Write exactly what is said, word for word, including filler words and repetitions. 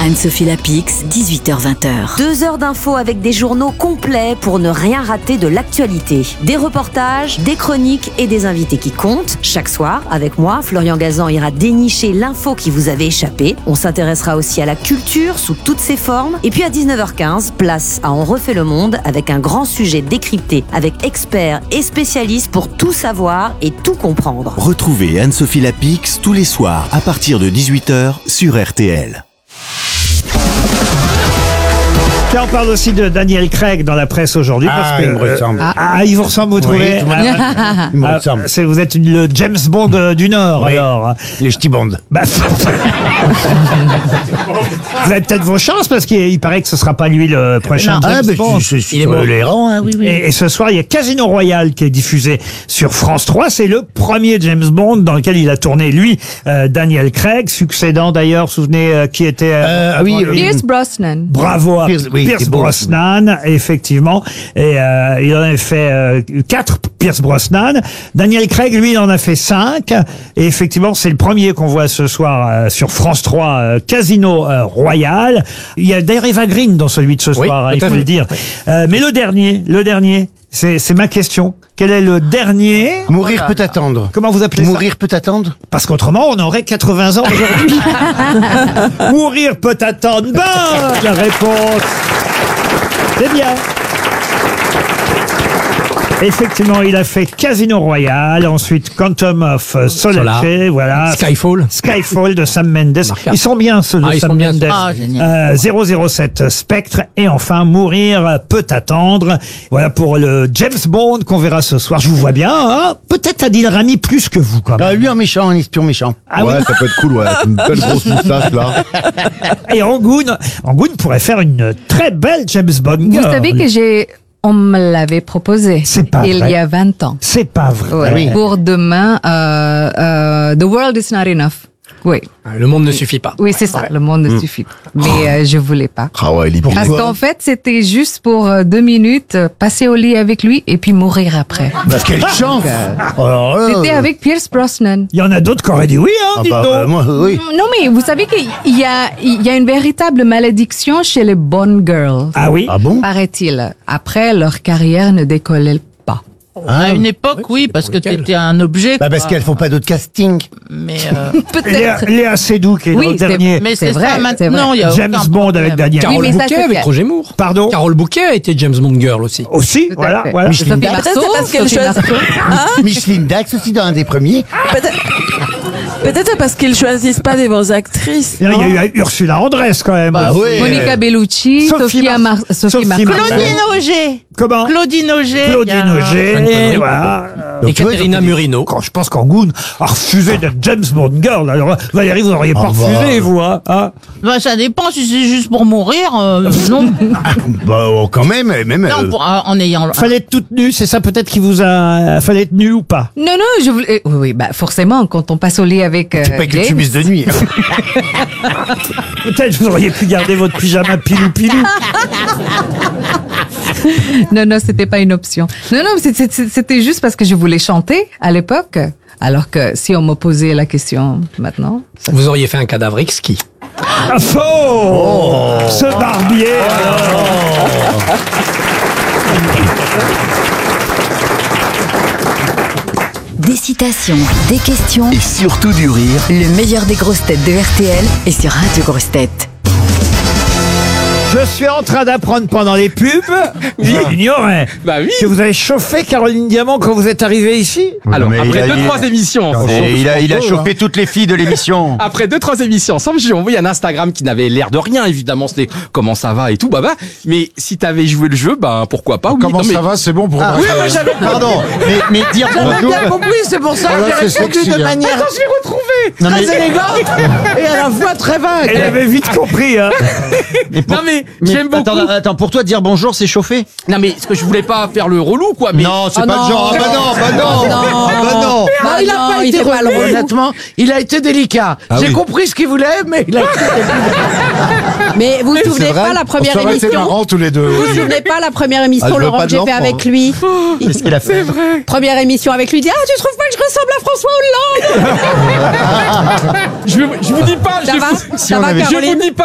Anne-Sophie Lapix, dix-huit heures vingt. Deux heures d'infos avec des journaux complets pour ne rien rater de l'actualité. Des reportages, des chroniques et des invités qui comptent. Chaque soir, avec moi, Florian Gazan ira dénicher l'info qui vous avait échappé. On s'intéressera aussi à la culture sous toutes ses formes. Et puis à dix-neuf heures quinze, place à On refait le monde avec un grand sujet décrypté avec experts et spécialistes pour tout savoir et tout comprendre. Retrouvez Anne-Sophie Lapix tous les soirs à partir de dix-huit heures sur R T L. Là, on parle aussi de Daniel Craig dans la presse aujourd'hui. Ah, parce que, il me ressemble. Euh, ah, ah, il vous ressemble, vous trouvez? tout le monde. Ah, Il me ah, ressemble. c'est, vous êtes une- le James Bond euh, du Nord, Oui. alors. Les ch'tis bandes. Bah, vous avez peut-être vos chances, parce qu'il il paraît que ce sera pas lui le prochain Ah, James ben, Bond. je, je suis sur les rangs, hein, oui, oui. Et, et ce soir, il y a Casino Royale qui est diffusé sur France trois. C'est le premier James Bond dans lequel il a tourné, lui, euh, Daniel Craig, succédant d'ailleurs, souvenez, euh, qui était... euh, Euh, ah oui, euh, oui. Pierce Brosnan. Bravo à Pierce- oui, Pierce c'est beau. Brosnan, effectivement. Et euh, il en avait fait euh, quatre, Pierce Brosnan. Daniel Craig, lui, il en a fait cinq. Et effectivement, c'est le premier qu'on voit ce soir euh, sur France trois, euh, Casino euh, Royale. Il y a d'ailleurs Eva Green dans celui de ce Oui, soir, hein, tout il à faut fait. le dire. Euh, mais le dernier, le dernier, c'est c'est ma question. Quel est le dernier? Mourir peut attendre. Comment vous appelez ça? Mourir peut attendre. Parce qu'autrement, on aurait quatre-vingts ans aujourd'hui. Mourir peut attendre. Bonne réponse. C'est bien. Effectivement, il a fait Casino Royale, ensuite Quantum of Solace, voilà. Skyfall. Skyfall de Sam Mendes. Marquable. Ils sont bien, ceux de Ah, ils Sam sont bien. Mendes. Ah, génial. Euh, zéro zéro sept Spectre. Et enfin, Mourir peut attendre. Voilà pour le James Bond qu'on verra ce soir. Je vous vois bien, hein. Peut-être Adil Rami plus que vous, quand même. Ah, lui en méchant, un espion méchant. Ah ouais, oui. ça peut être cool, ouais. Une belle grosse moustache, là. Et Angoun, Angoun pourrait faire une très belle James Bond Vous girl. savez que j'ai, on me l'avait proposé. C'est pas il vrai. y a vingt ans. C'est pas vrai. Ouais. oui. Pour demain, euh, euh, The World is not enough. Oui, Le monde ne suffit pas. oui, c'est ça. Le monde ne suffit. Mais euh, je voulais pas. Ah ouais, il est Parce bien. qu'en fait, c'était juste pour euh, deux minutes, euh, passer au lit avec lui et puis mourir après. Parce qu'elle chante. Alors là, C'était euh, avec Pierce Brosnan. Il y en a d'autres qui auraient dit oui, hein, ah dites bah, donc. bah, moi, oui. Non, mais vous savez qu'il y a, il y a une véritable malédiction chez les Bond girls. Ah oui. Ah bon? Paraît-il. Après, leur carrière ne décollait pas. À une époque, oui, parce que Lequel t'étais un objet. Bah, parce quoi. qu'elles font pas d'autres castings. Mais, euh, Léa, Peut-être. Léa Seydoux qui est Oui, dans le c'est- dernier mais C'est c'est vrai, ça c'est maintenant. vrai. Il y a James aucun Bond problème. avec Daniel. Carole Oui, mais ça, Bouquet c'est avec fait. Roger Moore. Pardon. Carole Bouquet a été James Bond girl aussi. Aussi, Tout à voilà, fait. voilà. Sophie Marceau, c'est parce qu'elle Sophie choisit- Marceau. Micheline Dax aussi dans un des premiers. Peut-être parce qu'ils choisissent pas des bonnes actrices. Il y non a eu Ursula Andress quand même. Bah oui. Monica Bellucci, Sophie Sophia Mar- Mar Sophie Sophie Marceau. Marceau. Claudine Auger. Comment? Claudine Auger. il y Claudine a- Auger, voilà. Et tu vois, Caterina donc, Murino. Quand je pense qu'Angoun a refusé d'être James Bond girl. Alors, Valérie, vous n'auriez pas Ah bah. refusé, vous, hein, hein? Bah, ça dépend si c'est juste pour mourir. euh, non. Bah, oh, quand même, même. non, euh, pour, euh, en ayant. Fallait être toute nue, c'est ça peut-être qui vous a... Fallait être nue ou pas? Non, non, je voulais. Oui, oui, bah forcément, quand on passe au lit avec. Euh, pas avec le James, tubis de nuit. Peut-être vous auriez pu garder votre pyjama pilou pilou. Non, non, c'était pas une option. Non, non, c'est- c'est- c'était juste parce que je voulais chanter à l'époque. Alors que si on me posait la question maintenant, ça- Vous auriez fait un cadavre exquis. Ah, faux! Ce barbier! Des citations, des questions, Et surtout du rire. le meilleur des grosses têtes de R T L est sur Radio Grosses Têtes. Je suis en train d'apprendre pendant les pubs, j'ignorais, Bah oui. que vous avez chauffé Caroline Diamant quand vous êtes arrivé ici. Alors, Mais il après a- deux, il- trois émissions, Et il a, il a chauffé toutes les filles de l'émission. après deux, trois émissions ensemble, j'ai envoyé un Instagram qui n'avait l'air de rien, évidemment, c'était comment ça va et tout, bah, bah. Mais si t'avais joué le jeu, bah, pourquoi pas, oui. Comment non, mais- ça va? C'est bon pour Ah, oui, moi, j'avais, Pardon, mais, mais dire bonjour. Bien compris, c'est pour ça Voilà, que c'est j'ai répondu sexy, de hein. manière attends, je l'ai retrouvé! Non, mais- très élégante et à la fois très vague. Elle avait vite compris, hein. Non, mais, j'aime beaucoup. Attends, attends, pour toi, dire bonjour, c'est chauffé? Non, mais, parce que je voulais pas faire le relou, quoi, mais. Non, c'est Ah pas non. le genre. Ah bah non, bah non, Non. ah bah non. Bah il a non, pas il été fait pas le relou, relou. honnêtement. Il a été délicat. J'ai oui. compris ce qu'il voulait, mais il a été Mais vous vous C'est souvenez vrai pas la première Ça aurait été émission marrant tous les deux. Vous vous souvenez pas la première Ah, émission, je veux Laurent, pas que j'ai de fait l'enfant. avec lui Qu'est-ce qu'il a fait? Première émission avec lui, il dit ah tu trouves pas que je ressemble à François Hollande Je, je vous dis pas, Ça je, va vous- Ça va, je vous Caroline dis pas